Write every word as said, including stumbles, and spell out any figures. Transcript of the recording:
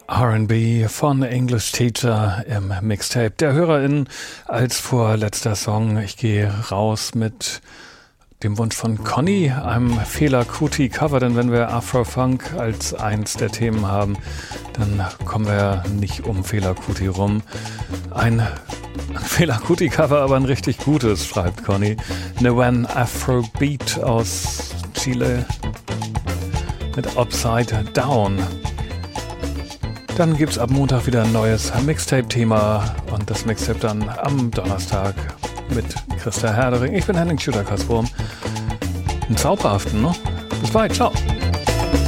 R and B von English Teacher im Mixtape der HörerInnen als vorletzter Song. Ich gehe raus mit dem Wunsch von Conny, einem Fela Kuti Cover, denn wenn wir Afro-Funk als eins der Themen haben, dann kommen wir nicht um Fela Kuti rum. Ein Fela Kuti Cover, aber ein richtig gutes, schreibt Conny. Newen Afrobeat aus Chile mit Upside Down. Dann gibt's ab Montag wieder ein neues Mixtape-Thema und das Mixtape dann am Donnerstag mit Christa Herdering. Ich bin Henning Schütter-Kaswurm. Einen zauberhaften, ne? Bis bald, ciao.